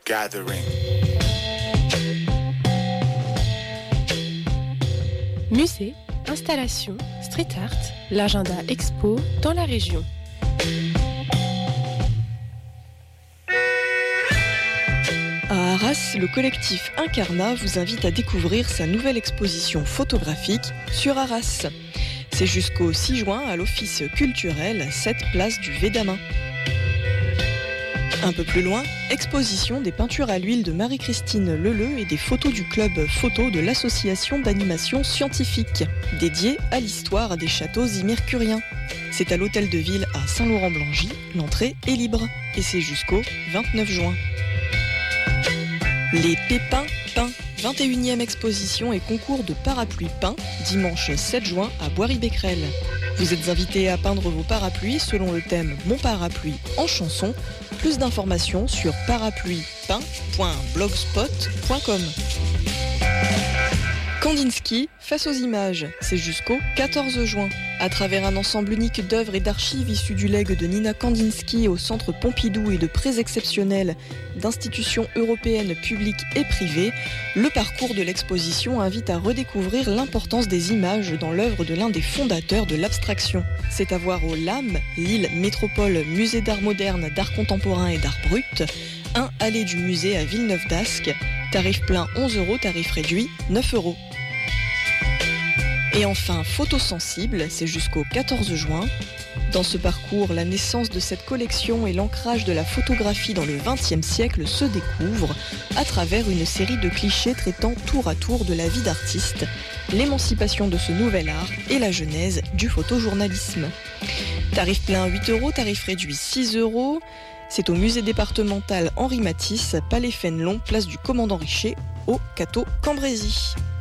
gathering. Musée, installation, street art, l'agenda expo dans la région. À Arras, le collectif Incarna vous invite à découvrir sa nouvelle exposition photographique sur Arras. C'est jusqu'au 6 juin à l'Office culturel, 7 place du Védamin. Un peu plus loin, exposition des peintures à l'huile de Marie-Christine Leleu et des photos du club photo de l'association d'animation scientifique, dédiée à l'histoire des châteaux immercuriens. C'est à l'hôtel de ville à Saint-Laurent-Blangy, l'entrée est libre et c'est jusqu'au 29 juin. Les Pépins peints, 21e exposition et concours de parapluies peints, dimanche 7 juin à Boiry-Becquerel. Vous êtes invités à peindre vos parapluies selon le thème Mon parapluie en chanson. Plus d'informations sur parapluiepeint.blogspot.com. Kandinsky, face aux images, c'est jusqu'au 14 juin. À travers un ensemble unique d'œuvres et d'archives issues du legs de Nina Kandinsky au Centre Pompidou et de prêts exceptionnels d'institutions européennes publiques et privées, le parcours de l'exposition invite à redécouvrir l'importance des images dans l'œuvre de l'un des fondateurs de l'abstraction. C'est à voir au LAM, Lille Métropole Musée d'art moderne, d'art contemporain et d'art brut, 1 allée du musée à Villeneuve d'Ascq, tarif plein 11 €, tarif réduit 9 €. Et enfin, Photosensible, c'est jusqu'au 14 juin. Dans ce parcours, la naissance de cette collection et l'ancrage de la photographie dans le XXe siècle se découvrent à travers une série de clichés traitant tour à tour de la vie d'artiste, l'émancipation de ce nouvel art et la genèse du photojournalisme. Tarif plein 8 €, tarif réduit 6 €. C'est au musée départemental Henri Matisse, Palais Fénelon, place du Commandant Richer, au Cateau Cambrésis.